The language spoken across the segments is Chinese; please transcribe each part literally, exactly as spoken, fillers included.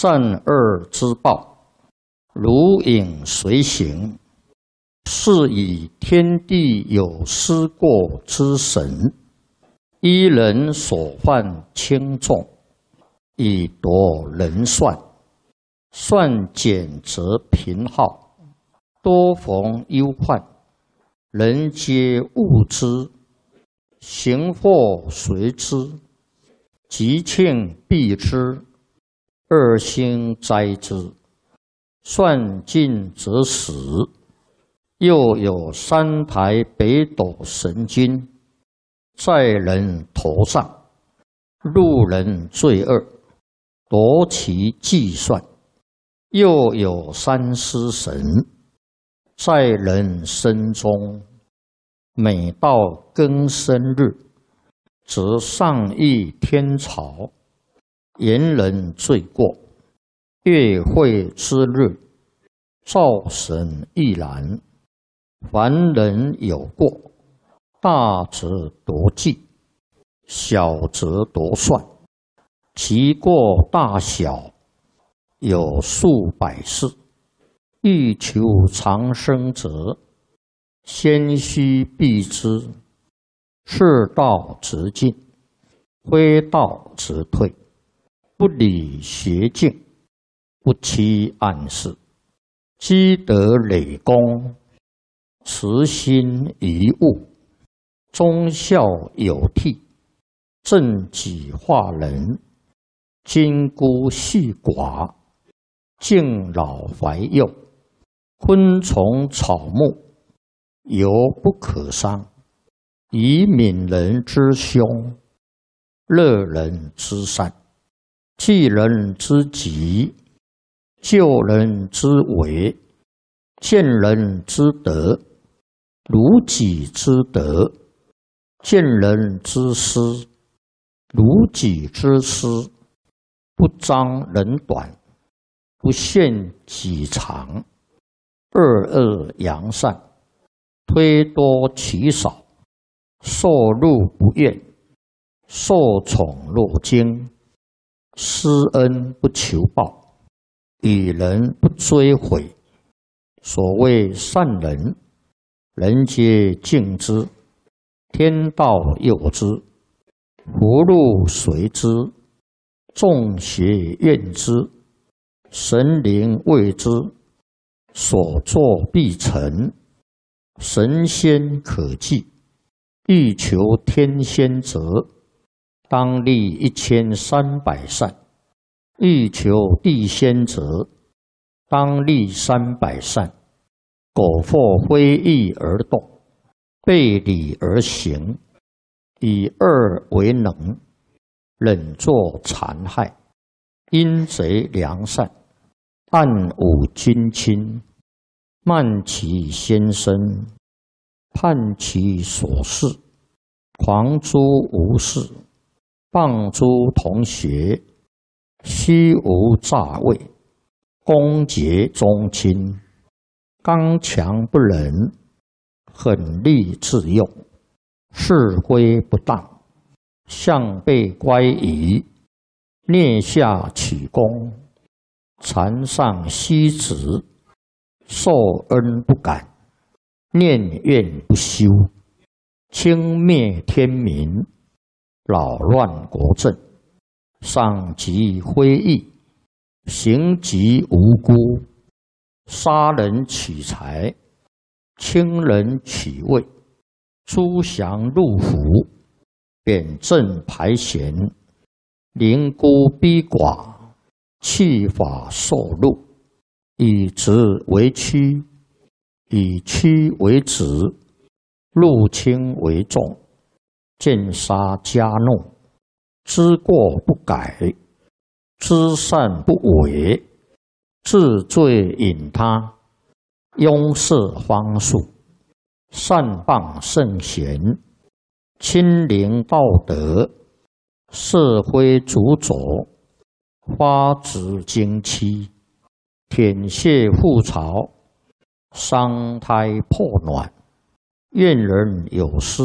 善恶之报，如影随形，是以天地有失过之神，依人所犯轻重，以夺人算。算减则贫耗，多逢忧患，人皆恶之。行祸随之，吉庆避之，恶星灾之。算尽则死。又有三台北斗神君，在人头上，路人罪恶，夺其计算。又有三尸神，在人身中，每到庚申日，则上议天朝，言人罪过。月会之日，灶神亦然。凡人有过，大则夺计，小则夺算。其过大小，有数百世。欲求长生者，先须避之。是道则进，非道则退。不理邪径，不欺暗室。积德累功，慈心遗物。忠孝有悌，正己化人。金孤细寡，敬老怀幼。昆虫草木，犹不可伤。以悯人之凶，乐人之善。济人之急，救人之危。见人之德，如己之德。见人之失，如己之失。不彰人短，不限己长。恶恶扬善，推多其少。受禄不怨，受宠若惊。施恩不求报，与人不追悔。所谓善人，人皆敬之，天道佑之，福禄随之，众邪怨之，神灵畏之。所作必成，神仙可祭。欲求天仙者，当立一千三百善；欲求地仙者，当立三百善。苟或非义而动，背礼而行，以恶为能，忍作残害，阴贼良善，暗侮君亲，慢其先生，叛其所事，狂诛无事，谤诸同学，虚无诈伪，攻讦宗亲，刚强不仁，狠戾自用，是非不当，向背乖疑，蹑下取功，残上息职，受恩不感，念怨不休，轻蔑天民，扰乱国政，伤及非义，刑及无辜，杀人取财，轻人取位，诛降入府，贬正排贤，凌孤逼寡，弃法受禄，以直为曲，以曲为直，入轻为重，见杀加怒，知过不改，知善不为，治罪引他，拥塞荒树，善谤圣贤，亲临道德，社会主佐，花枝经期，舔血覆巢，伤胎破卵，怨人有失，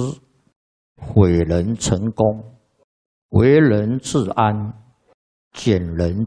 毁人成功，为人治安，减人